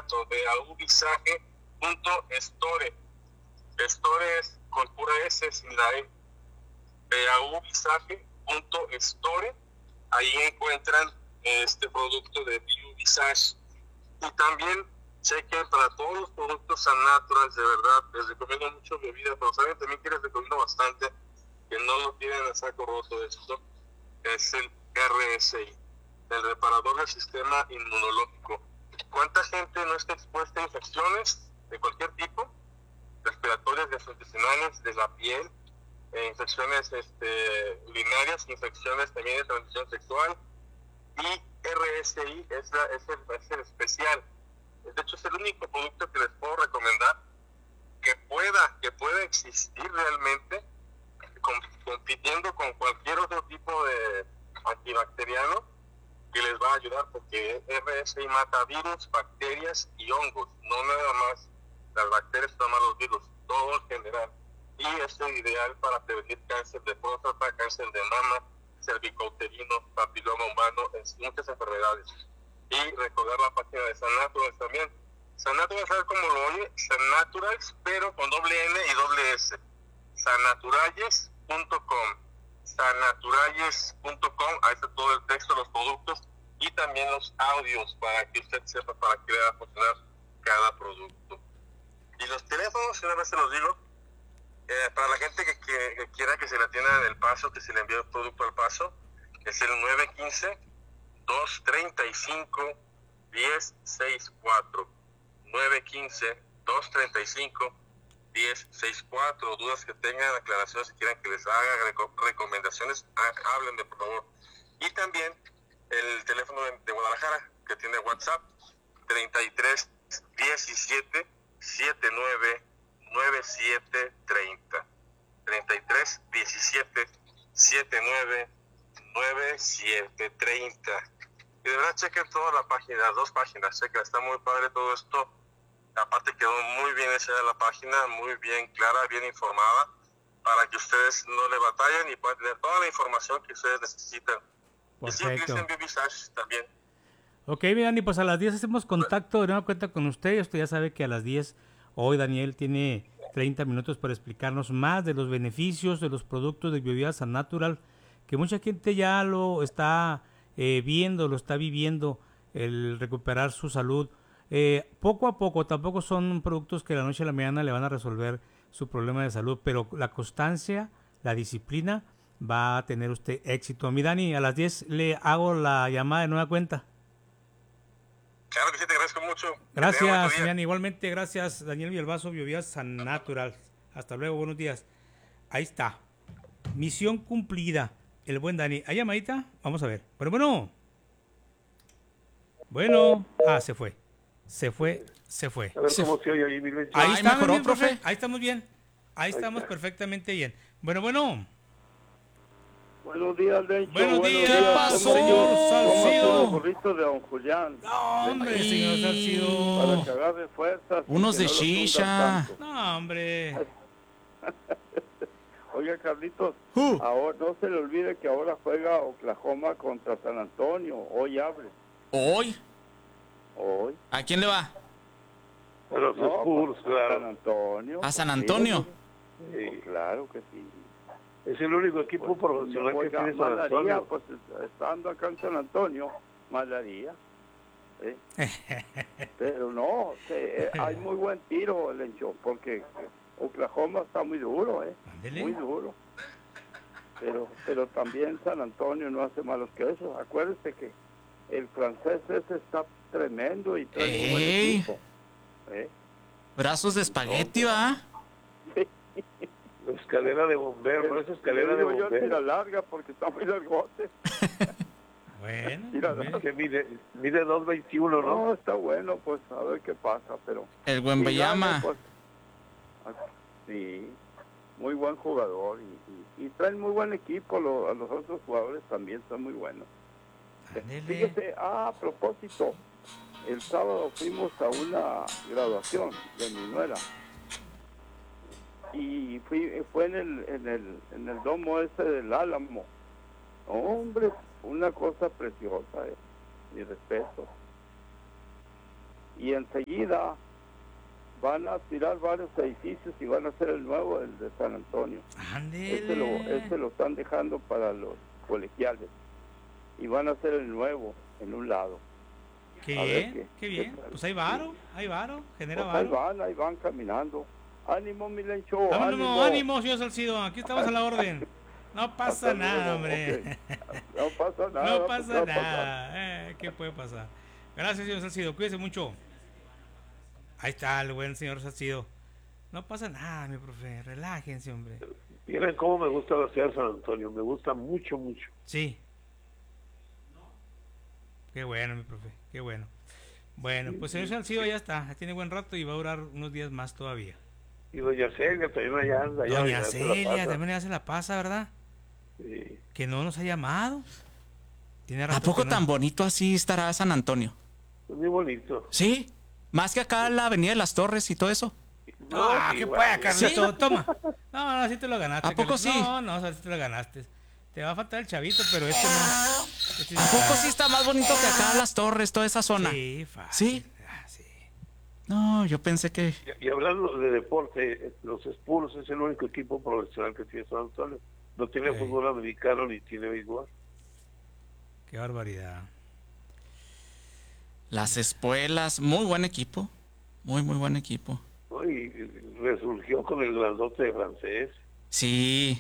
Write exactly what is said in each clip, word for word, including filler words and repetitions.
inmediato. Beauvisage punto store. Store es con pura S sin la E. Beauvisage punto store. Ahí encuentran este producto de Beauvisage. Y también chequen para todos los productos Sannaturals, de verdad, les recomiendo mucho bebida, pero saben también que les recomiendo bastante que no lo tienen a saco roto de esto, es el R S I, el reparador del sistema inmunológico. ¿Cuánta gente no está expuesta a infecciones de cualquier tipo? Respiratorias, gastrointestinales, de la piel, eh, infecciones este, urinarias, infecciones también de transmisión sexual, y R S I es, la, es, el, es el especial. De hecho, es el único producto que les puedo recomendar que pueda, que pueda existir realmente, con, compitiendo con cualquier otro tipo de antibacteriano que les va a ayudar, porque R S I mata virus, bacterias y hongos, no nada más las bacterias, nada más los virus, todo en general. Y es el ideal para prevenir cáncer de próstata, cáncer de mama, cervicouterino, papiloma humano, muchas enfermedades. Y recordar la página de Sannaturals también. Sannaturals, ¿sabes cómo lo oye? Sannaturals, pero con doble N y doble S. Sannaturalles punto com. Sannaturalles punto com, ahí está todo el texto, los productos y también los audios para que usted sepa para qué le va a funcionar cada producto. Y los teléfonos, una vez se los digo, eh, para la gente que, que, que quiera que se le atienda en El Paso, que se le envíe el producto al Paso, es el nueve uno cinco, dos tres cinco, uno cero seis cuatro. nueve uno cinco, dos tres cinco, uno cero seis cuatro. Dudas que tengan, aclaraciones que quieran que les haga, recomendaciones, háblenme por favor. Y también el teléfono de, de Guadalajara, que tiene WhatsApp, treinta y tres diecisiete setenta y nueve noventa y siete treinta. treinta y tres diecisiete setenta y nueve noventa y siete treinta. Y de verdad chequen toda la página, las dos páginas, chequen, está muy padre todo esto. Aparte quedó muy bien hecha la página, muy bien clara, bien informada, para que ustedes no le batallen y puedan tener toda la información que ustedes necesitan. Perfecto. Y sí utilicen Beauvisage también. Ok, mi Dani, pues a las diez hacemos contacto de nueva cuenta con usted. Usted ya sabe que a las diez hoy Daniel tiene treinta minutos para explicarnos más de los beneficios de los productos de Biovida Sannatural, que mucha gente ya lo está eh, viendo, lo está viviendo, el recuperar su salud. Eh, poco a poco, tampoco son productos que de la noche a la mañana le van a resolver su problema de salud, pero la constancia, la disciplina, va a tener usted éxito. Mi Dani, a las diez le hago la llamada de nueva cuenta. Claro que sí, te agradezco mucho. Gracias, Dani. Igualmente, gracias, Daniel Villalbazo, Biovida Sannatural. Hasta luego, buenos días. Ahí está. Misión cumplida. El buen Dani. ¿Hay llamadita? Vamos a ver. Bueno, bueno. Bueno. Ah, se fue. Se fue, se fue. A ver se cómo fue. se oye ahí, Miguel. Ahí Ay, está, mejoró, bien, profe. profe. Ahí estamos bien. Ahí, Ahí estamos está. perfectamente bien. Bueno, bueno. Buenos días, Lencho. Buenos, Buenos días. días. ¿Qué pasó, señor Salcido? Los burritos de don Julián. No, hombre, Ay. señor Salcido. Para que agarre fuerzas. Unos y que de no lo tundan shisha. tanto. No, hombre. Oiga, Carlitos, Uh. ahora, no se le olvide que ahora juega Oklahoma contra San Antonio. Hoy abre. ¿Hoy? Hoy. ¿A quién le va? A los No, Spurs, pues, a San claro. Antonio. ¿A San Antonio? Sí, Sí. claro que sí. Es el único equipo Pues, profesional que oiga, tiene San Malaría, Antonio. pues estando acá en San Antonio, Malaría. ¿eh? Pero no, se, eh, hay muy buen tiro, Lencho, porque Oklahoma está muy duro, ¿eh? Ándele. Muy duro. Pero, pero también San Antonio no hace malos que eso. Acuérdese que el francés ese está tremendo y trae un buen Ey. equipo. ¿eh? Brazos de espagueti, ¿va? Escalera de bombero, no es escalera de Yo digo yo tira bombero. larga porque está muy largote. Bueno, Tira bien. larga. Que mide, mide dos veintiuno, ¿no? No, está bueno, pues a ver qué pasa, pero... El buen si Bellama. gane, pues, ah, sí, muy buen jugador y, y, y traen muy buen equipo, lo, a los otros jugadores también son muy buenos. Ándele. Fíjese, ah, a propósito, el sábado fuimos a una graduación de mi nuera y fui, fue en el, en el, en el domo ese del Álamo. Hombre, una cosa preciosa, eh, mi respeto. y enseguida van a tirar varios edificios y van a hacer el nuevo, el de San Antonio. Este lo, este lo están dejando para los colegiales y van a hacer el nuevo en un lado. Qué bien, qué, qué bien. Qué pues hay varo, hay varo, genera pues varo. Ahí van, ahí van caminando. Ánimo, mi Lencho. Ánimo, ánimo, ánimo, señor Salcido. Aquí estamos a la orden. No pasa Hasta nada, luego, hombre. okay. No pasa nada. No pasa pues, nada. Eh, ¿Qué puede pasar? Gracias, señor Salcido. Cuídese mucho. Ahí está el buen señor Salcido. No pasa nada, mi profe. Relájense, hombre. Miren cómo me gusta la ciudad de San Antonio. Me gusta mucho, mucho. Sí. Qué bueno, mi profe. Qué bueno. Bueno, pues señor Salcido ya está. Ya tiene buen rato y va a durar unos días más todavía. Y doña Celia también allá anda. Allá Doña Celia también ya se la pasa, ¿verdad? Sí. Que no nos ha llamado. ¿Tiene rato ¿A poco no? tan bonito así estará San Antonio? Es muy bonito. Sí, más que acá la Avenida de las Torres y todo eso. No, ah, qué puede, Carlito. ¿Sí? Toma. No, no, sí te lo ganaste. ¿A poco Carlito. sí? No, no, sí te lo ganaste. Te va a faltar el chavito, pero este no. Este ¿A poco sí está más bonito que acá las Torres, toda esa zona? Sí, fácil. ¿Sí? Ah, sí. No, yo pensé que... Y, y hablando de deporte, los Spurs es el único equipo profesional que tiene San Antonio. No tiene Sí. fútbol americano ni tiene béisbol. Qué barbaridad. Las Espuelas, muy buen equipo. Muy, muy buen equipo. ¿No? Y resurgió con el grandote de francés. Sí.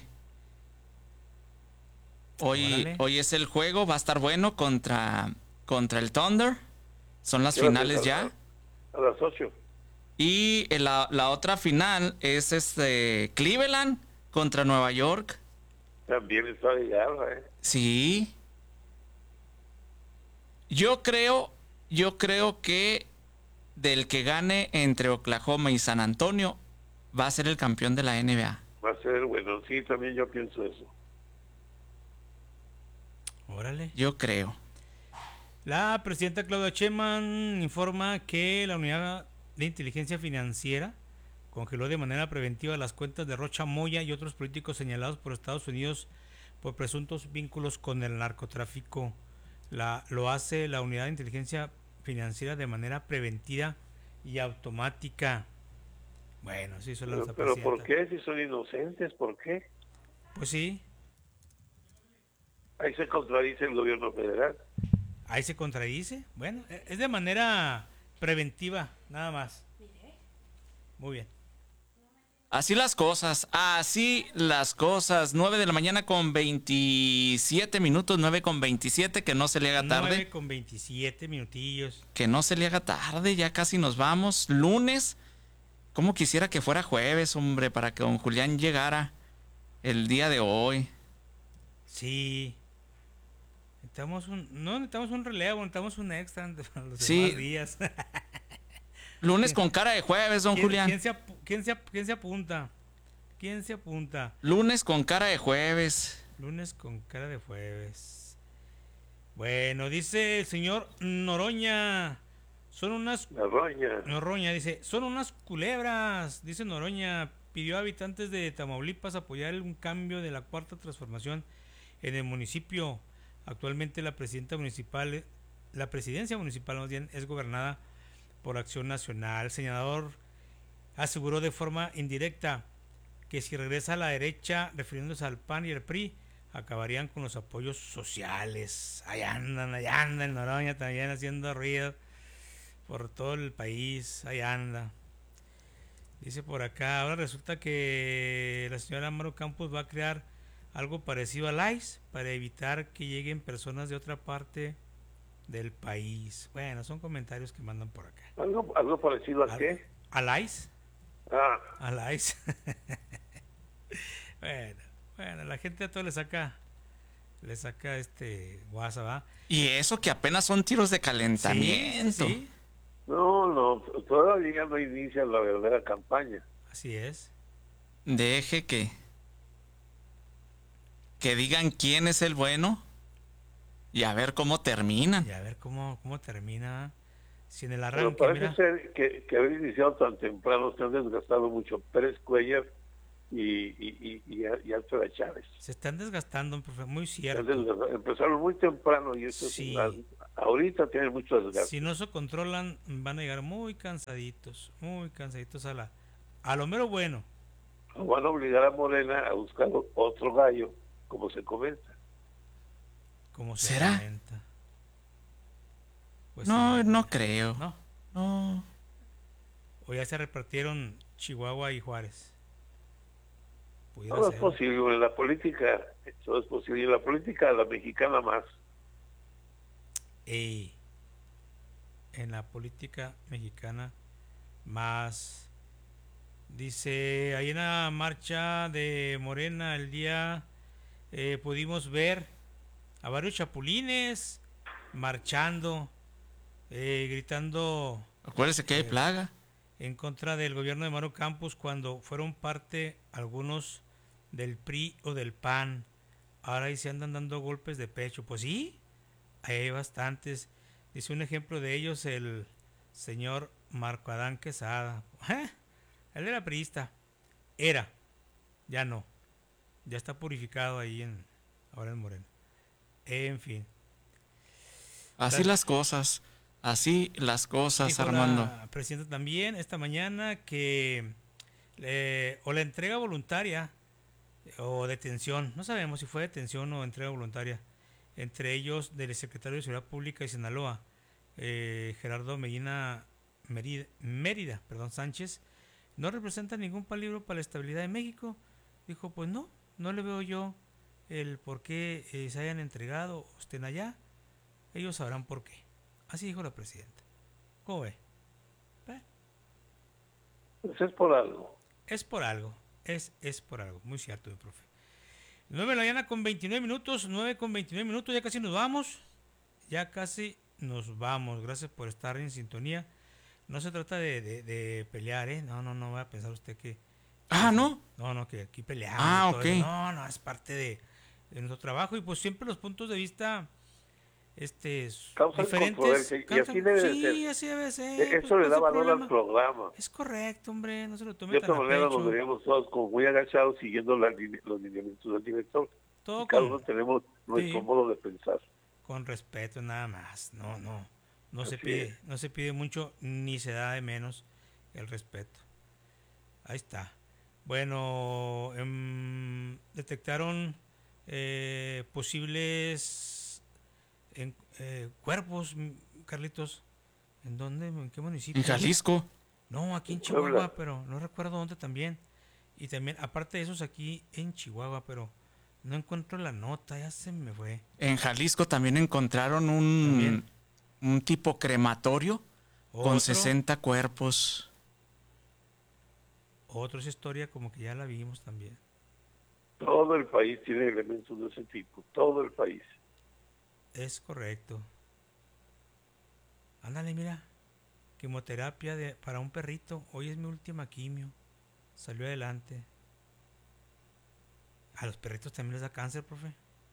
Hoy, Órale. hoy es el juego, va a estar bueno contra, contra el Thunder. Son las ¿Qué hora finales es? ya. A las ocho. Y la, la otra final es este Cleveland contra Nueva York. También está de garra, ¿eh? Sí. Yo creo, yo creo que del que gane entre Oklahoma y San Antonio va a ser el campeón de la N B A. Va a ser bueno. Sí, también yo pienso eso. Órale. Yo creo. La presidenta Claudia Sheinbaum informa que la Unidad de Inteligencia Financiera congeló de manera preventiva las cuentas de Rocha Moya y otros políticos señalados por Estados Unidos por presuntos vínculos con el narcotráfico. La, lo hace la Unidad de Inteligencia Financiera de manera preventiva y automática. Bueno, sí, eso Pero, la pero ¿por presidenta. qué? Si son inocentes, ¿por qué? Pues sí, Ahí se contradice el gobierno federal. ahí se contradice. Bueno, e- es de manera preventiva, nada más. Muy bien. Así las cosas, así las cosas. nueve de la mañana con veintisiete minutos, nueve con veintisiete, que no se le haga tarde. nueve con veintisiete minutillos. Que no se le haga tarde, ya casi nos vamos. Lunes, como quisiera que fuera jueves, hombre, para que don Julián llegara el día de hoy. Sí. Necesitamos un, no necesitamos un relevo, necesitamos un extra para los Sí. demás días. Lunes con cara de jueves, don ¿Quién, Julián. ¿quién, se apu- quién, se, ap- quién se apunta? ¿Quién se apunta? Lunes con cara de jueves. Lunes con cara de jueves. Bueno, dice el señor Noroña. Son unas... La roña. Noroña dice, son unas culebras. Dice Noroña, pidió a habitantes de Tamaulipas apoyar un cambio de la cuarta transformación en el municipio. Actualmente la presidenta municipal, la presidencia municipal más bien, es gobernada por Acción Nacional. El senador aseguró de forma indirecta que si regresa a la derecha, refiriéndose al P A N y al P R I, acabarían con los apoyos sociales. Ahí andan, ahí anda el Noroña también haciendo ruido por todo el país, ahí anda. Dice por acá, ahora resulta que la señora Amaro Campos va a crear algo parecido al I C E para evitar que lleguen personas de otra parte del país. Bueno, son comentarios que mandan por acá. ¿Algo, algo parecido a ¿Al, qué? al I C E? Ah, Al I C E. bueno, bueno, la gente a todo le saca, le saca este WhatsApp, ¿va? Y eso que apenas son tiros de calentamiento. Sí, sí, no, no, todavía no inicia la verdadera campaña. así es. Deje que que digan quién es el bueno y a ver cómo terminan. Y a ver cómo, cómo termina. Si en el Pero arranque, parece mira, ser que, que haber iniciado tan temprano se han desgastado mucho Pérez Cuellar y, y, y, y, y Alfredo Chávez. se están desgastando, profe, muy Se han cierto. desgastado. Empezaron muy temprano y eso Sí. es una- Ahorita tienen mucho desgaste. Si no se controlan, van a llegar muy cansaditos, muy cansaditos a la a lo mero bueno. Van a obligar a Morena a buscar otro gallo, como se comenta. Como se ¿Será? comenta. Pues no, sí, no creo. No. No. O ya se repartieron Chihuahua y Juárez. Pudiera Todo es ser. posible, en la política, todo es posible. En la política, la mexicana más. Ey, en la política mexicana más. Dice, ahí en la marcha de Morena el día eh, pudimos ver a varios chapulines marchando, eh, gritando Acuérdese que hay Eh, plaga. en contra del gobierno de Maru Campos cuando fueron parte algunos del P R I o del P A N. Ahora ahí se andan dando golpes de pecho. Pues sí, hay bastantes. Dice un ejemplo de ellos el señor Marco Adán Quesada. ¿Eh? Él era priista. Era. Ya no. Ya está purificado ahí en ahora en Moreno. En fin. Así Tal- las cosas. Así las cosas, Dijo Armando. la presidenta también esta mañana que eh, o la entrega voluntaria o detención, no sabemos si fue detención o entrega voluntaria, entre ellos del secretario de Seguridad Pública de Sinaloa, eh, Gerardo Medina Mérida, Mérida perdón, Sánchez, no representa ningún peligro para la estabilidad de México. Dijo, pues no, no le veo yo el por qué eh, se hayan entregado o estén allá. Ellos sabrán por qué. Así dijo la presidenta. ¿Cómo ve? ¿Ve? Pues es por algo. Es por algo. Es, es por algo. Muy cierto, mi profe. nueve de la mañana con veintinueve minutos. nueve con veintinueve minutos. Ya casi nos vamos. Ya casi nos vamos. Gracias por estar en sintonía. No se trata de, de, de pelear, ¿eh? No, no, no va a pensar usted que... Ah, ¿no? No, no, que aquí peleamos. Ah, y todo ok. eso. No, no, es parte de, de nuestro trabajo. Y pues siempre los puntos de vista... Este, Causan diferentes. controversia, y causan- así debe de sí, ser. así debe ser. E- pues, Eso ¿cuál le es da el valor problema? al programa. Es correcto, hombre, no se lo tome De tan otra a manera pecho. nos veríamos todos como muy agachados siguiendo la line- los lineamientos del director. Todo Y cada con, uno tenemos nuestro sí. modo de pensar. con respeto nada más. No, no. No se Así pide, es. no se pide mucho ni se da de menos el respeto. Ahí está. Bueno, em, detectaron eh, posibles en- eh, cuerpos, m- Carlitos. ¿En dónde? ¿En qué municipio? En Jalisco. No, aquí en En Puebla. Chihuahua, pero no recuerdo dónde también. Y también, aparte de esos, aquí en Chihuahua, pero no encuentro la nota, ya se me fue. En Jalisco también encontraron un, También. un tipo crematorio Otro, con sesenta cuerpos. Otra historia como que ya la vimos también. Todo el país tiene elementos de ese tipo. Todo el país. Es correcto. Ándale, mira. Quimioterapia de, para un perrito. Hoy es mi última quimio. Salió adelante. A los perritos también les da cáncer, profe.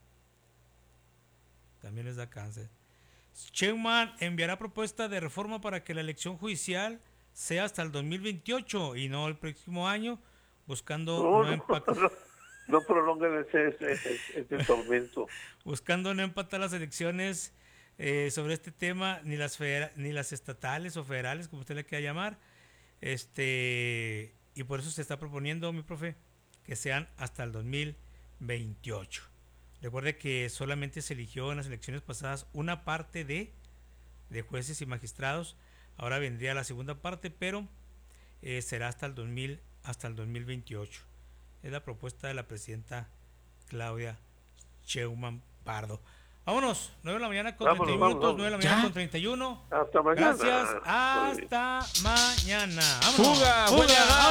También les da cáncer. Sheinbaum enviará propuesta de reforma para que la elección judicial sea hasta el dos mil veintiocho y no el próximo año, buscando No, no, no, empatar, no, no prolonguen ese, ese, ese, ese tormento. buscando no empatar las elecciones eh, sobre este tema, ni las federa- ni las estatales o federales, como usted le quiera llamar. Este, y por eso se está proponiendo, mi profe, que sean hasta el dos mil veintiocho. Recuerde que solamente se eligió en las elecciones pasadas una parte de, de jueces y magistrados. Ahora vendría la segunda parte, pero eh, será hasta el dos mil, hasta el dos mil veintiocho. Es la propuesta de la presidenta Claudia Sheinbaum Pardo. Vámonos, nueve de la mañana con Vámonos, treinta y uno vámonos, minutos, nueve de la mañana ¿Ya? con treinta y uno. Hasta mañana. Gracias, Muy bien. hasta mañana. Vámonos. Fuga, fuga, fuga.